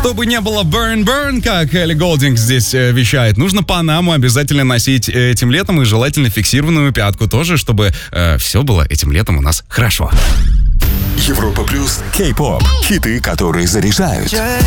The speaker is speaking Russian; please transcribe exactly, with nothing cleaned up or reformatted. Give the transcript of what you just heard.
Чтобы не было burn-burn, как Элли Голдинг здесь э, вещает, нужно Панаму обязательно носить этим летом и желательно фиксированную пятку тоже, чтобы э, все было этим летом у нас хорошо. Европа плюс кей-поп. Хиты, которые заряжают.